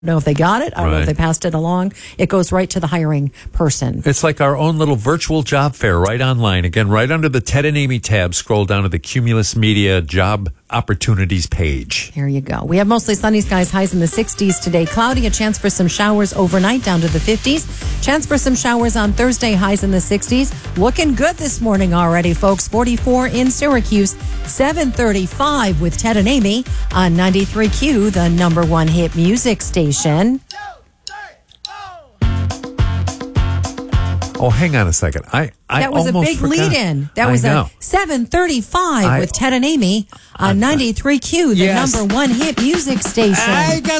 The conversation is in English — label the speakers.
Speaker 1: know if they got it. I don't know if
Speaker 2: Right.
Speaker 1: they passed it along. It goes right to the hiring person.
Speaker 2: It's like our own little virtual job fair right online. Again, right under the Ted and Amy tab, scroll down to the Cumulus Media job opportunities page.
Speaker 1: Here you go. We have mostly sunny skies, highs in the 60s today. Cloudy, a chance for some showers overnight down to the 50s. Chance for some showers on Thursday, highs in the 60s. Looking good this morning already, folks. 44 in Syracuse, 7:35 with Ted and Amy on 93Q, the number one hit music station.
Speaker 2: Oh, hang on a second. I
Speaker 1: That was a
Speaker 2: almost
Speaker 1: big
Speaker 2: forgot.
Speaker 1: lead-in. That
Speaker 2: I
Speaker 1: was
Speaker 2: know.
Speaker 1: a 7:35 with Ted and Amy on 93Q, the
Speaker 2: Yes.
Speaker 1: number one hit music station.
Speaker 2: I got